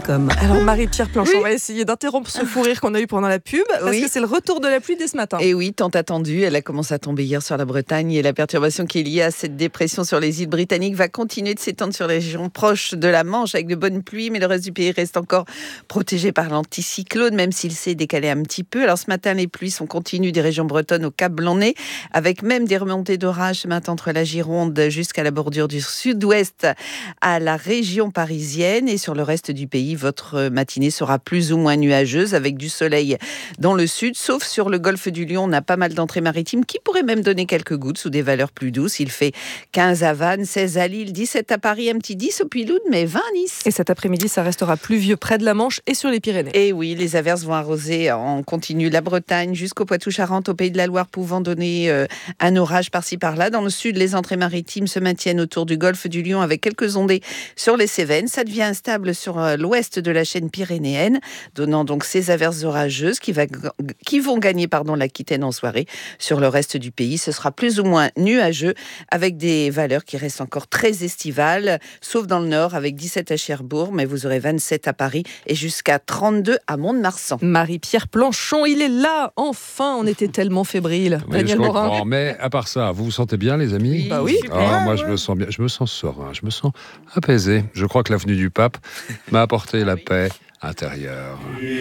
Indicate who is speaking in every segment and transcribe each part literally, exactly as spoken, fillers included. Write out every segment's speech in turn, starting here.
Speaker 1: com.
Speaker 2: Alors Marie-Pierre Planchon, oui. On va essayer d'interrompre ce fou rire qu'on a eu pendant la pub, parce oui. que c'est le retour de la pluie dès ce matin.
Speaker 3: Et oui, tant attendu, elle a commencé à tomber hier sur la Bretagne et la perturbation qui est liée à cette dépression sur les îles britanniques va continuer de s'étendre sur les régions proches de la Manche avec de bonnes pluies, mais le reste du pays reste encore protégé par l'anticyclone, même s'il s'est décalé un petit peu. Alors ce matin, les pluies sont continues des régions bretonnes au Cap Blanc-Nez, avec même des remontées d'orage ce matin entre la Gironde jusqu'à la bordure du sud-ouest à la région parisienne. Et sur le reste du pays, votre matinée sera plus ou moins nuageuse avec du soleil dans le sud, sauf sur le golfe du Lion. On a pas mal d'entrées maritimes qui pourraient même donner quelques gouttes sous des valeurs plus douces. Il fait quinze à Vannes, seize à Lille, dix-sept à Paris, un petit dix au Puy-Loud, mais vingt à Nice.
Speaker 2: Et cet après-midi, ça restera pluvieux près de la Manche et sur les Pyrénées.
Speaker 3: Et oui, les averses vont arroser en continu la Bretagne jusqu'au Poitou-Charentes, au Pays de la Loire, pouvant donner euh, un orage par-ci par-là. Dans le sud, les entrées maritimes se maintiennent autour du golfe du Lion avec quelques ondées sur les Cévennes. Ça devient instable sur euh, l'ouest de la chaîne pyrénéenne, donnant donc ces averses orageuses qui, va, qui vont gagner pardon, l'Aquitaine en soirée. Sur le reste du pays, ce sera plus ou moins nuageux avec des valeurs qui restent encore très estivales, sauf dans le nord avec dix-sept à Cherbourg, mais vous aurez vingt-sept à Paris et jusqu'à trente-deux à Mont-de-Marsan.
Speaker 2: Marie-Pierre Planchon, il est là, enfin, on était tellement fébriles.
Speaker 4: Oui,
Speaker 2: Daniel
Speaker 4: je
Speaker 2: Morin.
Speaker 4: comprends, mais à part ça, vous vous sentez bien les amis?
Speaker 2: Oui, bah oui.
Speaker 4: Oh, moi je me sens bien, je me sens serein, je me sens apaisé. Je crois que la venue du pape m'a apporté la paix intérieure.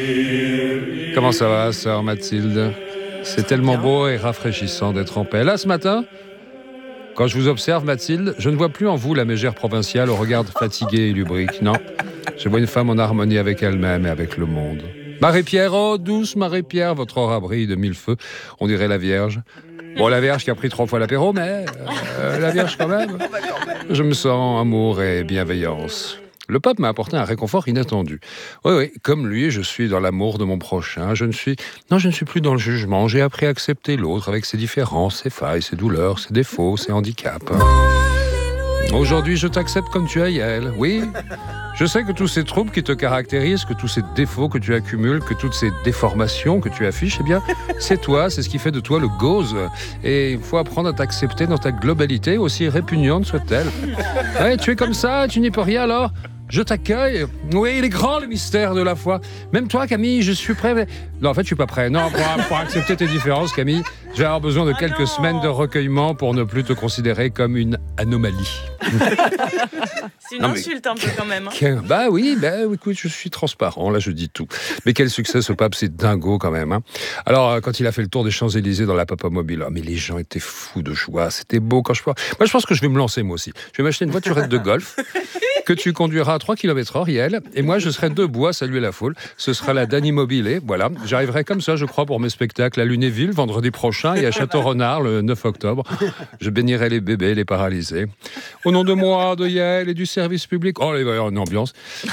Speaker 4: Comment ça va, sœur Mathilde? C'est tellement beau et rafraîchissant d'être en paix. Là, ce matin, quand je vous observe, Mathilde, je ne vois plus en vous la mégère provinciale au regard fatigué et lubrique. Non, je vois une femme en harmonie avec elle-même et avec le monde. Marie-Pierre, oh douce Marie-Pierre, votre aura brille de mille feux. On dirait la Vierge. Bon, la Vierge qui a pris trois fois l'apéro, mais euh, la Vierge quand même. Je me sens amour et bienveillance. Le pape m'a apporté un réconfort inattendu. Oui, oui, comme lui, je suis dans l'amour de mon prochain. Je ne suis, non, je ne suis plus dans le jugement. J'ai appris à accepter l'autre avec ses différences, ses failles, ses douleurs, ses défauts, ses handicaps. Aujourd'hui, je t'accepte comme tu es, Yael. Oui, je sais que tous ces troubles qui te caractérisent, que tous ces défauts que tu accumules, que toutes ces déformations que tu affiches, eh bien, c'est toi, c'est ce qui fait de toi le gauze. Et il faut apprendre à t'accepter dans ta globalité, aussi répugnante soit-elle. Ouais, tu es comme ça, tu n'y peux rien alors? Je t'accueille. Oui, il est grand le mystère de la foi. Même toi, Camille, je suis prêt. Mais... Non, en fait, je suis pas prêt. Non, pour, pour accepter tes différences, Camille, je vais avoir besoin de quelques oh semaines de recueillement pour ne plus te considérer comme une anomalie.
Speaker 5: C'est une non, insulte mais... un peu quand même.
Speaker 4: Hein. Bah oui, bah écoute, je suis transparent, là je dis tout. Mais quel succès ce pape, c'est dingo quand même. Hein. Alors, quand il a fait le tour des Champs-Élysées dans la Papamobile, oh, mais les gens étaient fous de joie, c'était beau quand je... Moi, je pense que je vais me lancer moi aussi. Je vais m'acheter une voiturette de golf que tu conduiras à trois kilomètres heure, Yael, et moi je serai debout à saluer la foule. Ce sera la Dany Mobilé, voilà. J'arriverai comme ça, je crois, pour mes spectacles à Lunéville, vendredi prochain, et à Château-Renard, le neuf octobre. Je bénirai les bébés, les paralysés. Au nom de moi, de Yael et du service public. Oh, il va y avoir une ambiance.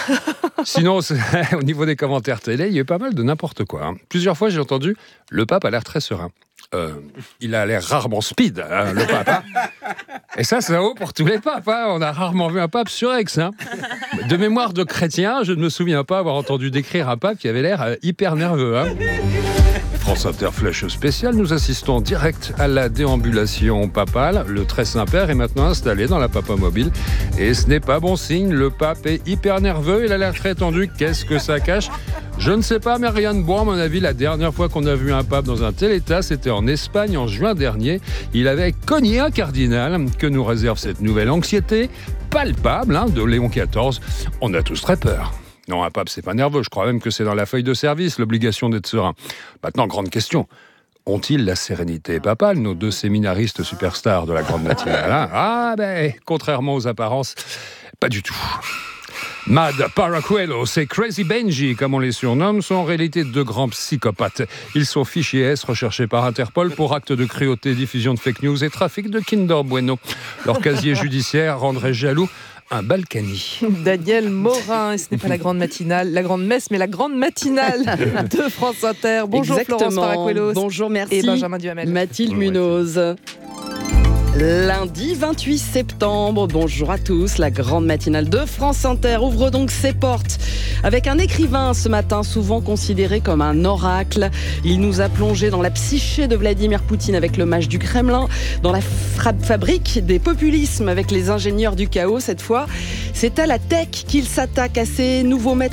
Speaker 4: Sinon, au niveau des commentaires télé, il y a eu pas mal de n'importe quoi. Hein. Plusieurs fois, j'ai entendu, le pape a l'air très serein. Euh, il a l'air rarement speed, hein, le pape. Hein. Et ça, ça vaut pour tous les papes. Hein. On a rarement vu un pape surex. Hein. De mémoire de chrétien, je ne me souviens pas avoir entendu décrire un pape qui avait l'air euh, hyper nerveux. Hein. France Inter Flèche spéciale, nous assistons direct à la déambulation papale. Le très Saint-Père est maintenant installé dans la Papamobile. Et ce n'est pas bon signe, le pape est hyper nerveux, il a l'air très tendu. Qu'est-ce que ça cache ? Je ne sais pas, mais rien de bon, à mon avis. La dernière fois qu'on a vu un pape dans un tel état, c'était en Espagne en juin dernier. Il avait cogné un cardinal. Que nous réserve cette nouvelle anxiété palpable hein, de Léon quatorze ? On a tous très peur. Non, un pape, c'est pas nerveux. Je crois même que c'est dans la feuille de service, l'obligation d'être serein. Maintenant, grande question. Ont-ils la sérénité papale, nos deux séminaristes superstars de la grande matinale hein ? Ah, ben, contrairement aux apparences, pas du tout. Mad Paracuelos et Crazy Benji, comme on les surnomme, sont en réalité deux grands psychopathes. Ils sont fichiers S recherchés par Interpol pour actes de cruauté, diffusion de fake news et trafic de Kinder Bueno. Leur casier judiciaire rendrait jaloux un Balkany.
Speaker 2: Daniel Morin, et ce n'est pas la grande matinale, la grande messe, mais la grande matinale de France Inter. Bonjour
Speaker 1: Exactement.
Speaker 2: Florence Paracuelos.
Speaker 1: Bonjour, merci.
Speaker 2: Et Benjamin Duhamel.
Speaker 1: Mathilde Munoz. Lundi vingt-huit septembre, bonjour à tous, la grande matinale de France Inter ouvre donc ses portes avec un écrivain ce matin souvent considéré comme un oracle. Il nous a plongé dans la psyché de Vladimir Poutine avec le mage du Kremlin, dans la fra- fabrique des populismes avec les ingénieurs du chaos cette fois. C'est à la tech qu'il s'attaque, à ses nouveaux maîtres